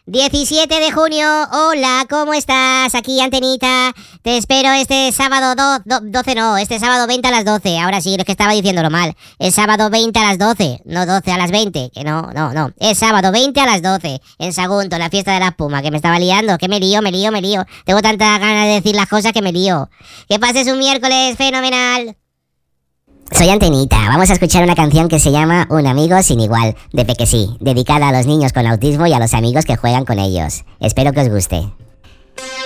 17 de junio, hola, ¿cómo estás? Aquí Antenita, te espero este sábado 12 no, este sábado 20 a las 12, ahora sí, es que estaba diciéndolo mal, es sábado 20 a las 12, no 12 a las 20, que no, es sábado 20 a las 12, en Sagunto, en la fiesta de la espuma, que me estaba liando, que me lío, tengo tanta ganas de decir las cosas que me lío, que pases un miércoles fenomenal. Soy Antenita, vamos a escuchar una canción que se llama Un amigo sin igual, de Pequesí, dedicada a los niños con autismo y a los amigos que juegan con ellos. Espero que os guste.